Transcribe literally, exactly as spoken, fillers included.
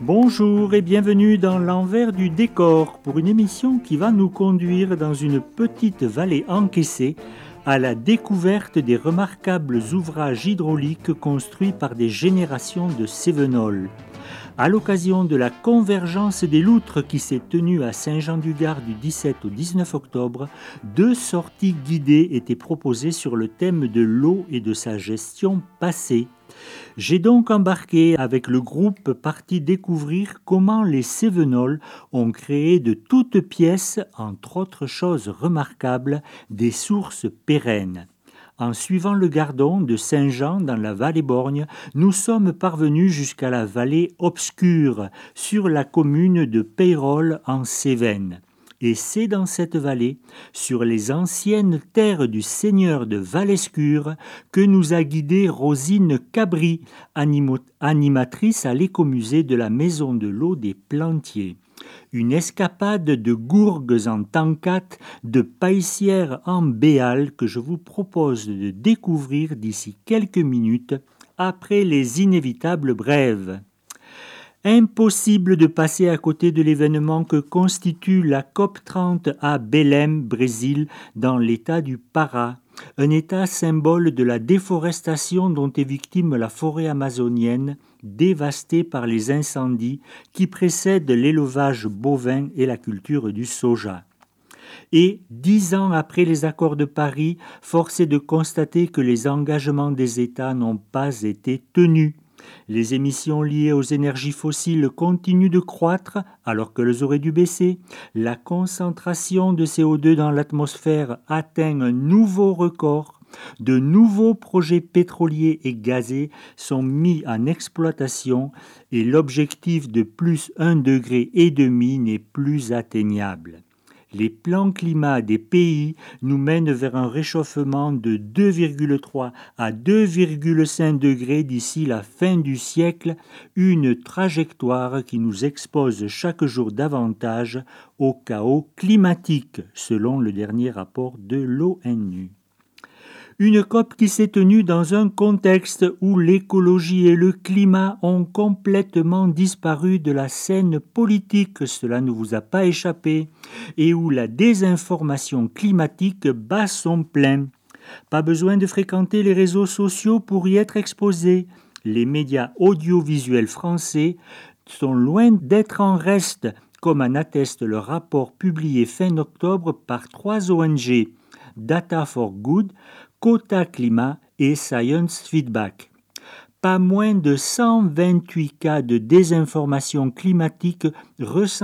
Bonjour et bienvenue dans l'envers du décor pour une émission qui va nous conduire dans une petite vallée encaissée à la découverte des remarquables ouvrages hydrauliques construits par des générations de Cévenols. À l'occasion de la convergence des loutres qui s'est tenue à Saint-Jean-du-Gard du dix-sept au dix-neuf octobre, deux sorties guidées étaient proposées sur le thème de l'eau et de sa gestion passée. J'ai donc embarqué avec le groupe parti découvrir comment les Cévenols ont créé de toutes pièces, entre autres choses remarquables, des sources pérennes. En suivant le Gardon de Saint-Jean dans la vallée Borgne, nous sommes parvenus jusqu'à la vallée obscure, sur la commune de Peyrols en Cévennes. Et c'est dans cette vallée, sur les anciennes terres du seigneur de Valescure, que nous a guidé Rosine Cabri, animo- animatrice à l'écomusée de la Maison de l'eau des Plantiers. Une escapade de gourgues en tankate, de paissières en béal que je vous propose de découvrir d'ici quelques minutes après les inévitables brèves. Impossible de passer à côté de l'événement que constitue la COP trente à Belém, Brésil, dans l'état du Pará, un état symbole de la déforestation dont est victime la forêt amazonienne, dévastée par les incendies qui précèdent l'élevage bovin et la culture du soja. Et, dix ans après les accords de Paris, force est de constater que les engagements des États n'ont pas été tenus. Les émissions liées aux énergies fossiles continuent de croître alors qu'elles auraient dû baisser. La concentration de C O deux dans l'atmosphère atteint un nouveau record. De nouveaux projets pétroliers et gazés sont mis en exploitation et l'objectif de plus un degré et demi n'est plus atteignable. Les plans climat des pays nous mènent vers un réchauffement de deux virgule trois à deux virgule cinq degrés d'ici la fin du siècle, une trajectoire qui nous expose chaque jour davantage au chaos climatique, selon le dernier rapport de l'ONU. Une COP qui s'est tenue dans un contexte où l'écologie et le climat ont complètement disparu de la scène politique, cela ne vous a pas échappé, et où la désinformation climatique bat son plein. Pas besoin de fréquenter les réseaux sociaux pour y être exposé. Les médias audiovisuels français sont loin d'être en reste, comme en atteste le rapport publié fin octobre par trois O N G, Data for Good, Quota Climat et Science Feedback. Pas moins de cent vingt-huit cas de désinformation climatique recensés